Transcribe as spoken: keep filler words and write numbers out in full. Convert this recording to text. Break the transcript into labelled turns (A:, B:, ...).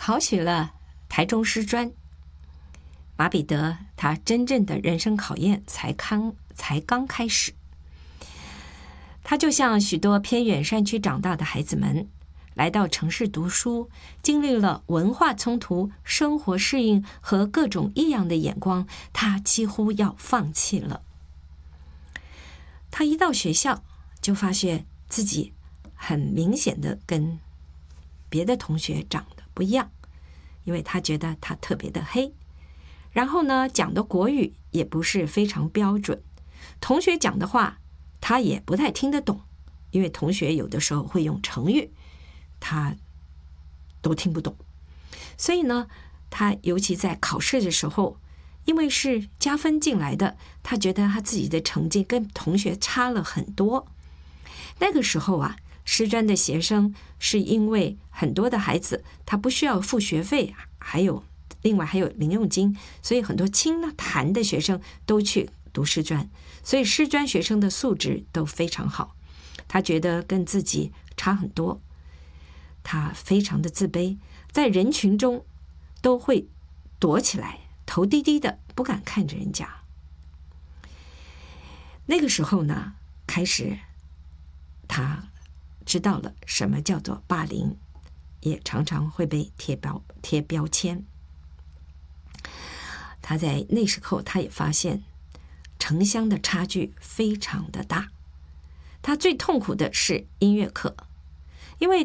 A: 考取了台中师专。马彼得他真正的人生考验才刚才刚开始。他就像许多偏远山区长大的孩子们，来到城市读书，经历了文化冲突、生活适应和各种异样的眼光，他几乎要放弃了。他一到学校就发现自己很明显的跟别的同学长得不一样，因为他觉得他特别的黑。然后呢，讲的国语也不是非常标准，同学讲的话他也不太听得懂，因为同学有的时候会用成语，他都听不懂。所以呢，他尤其在考试的时候，因为是加分进来的，他觉得他自己的成绩跟同学差了很多。那个时候啊，师专的学生是因为很多的孩子他不需要付学费，还有另外还有零用金，所以很多清谈的学生都去读师专，所以师专学生的素质都非常好。他觉得跟自己差很多，他非常的自卑，在人群中都会躲起来，头低低的，不敢看着人家。那个时候呢，开始他知道了什么叫做霸凌，也常常会被贴标贴标签。他在那时候他也发现城乡的差距非常的大。他最痛苦的是音乐课，因为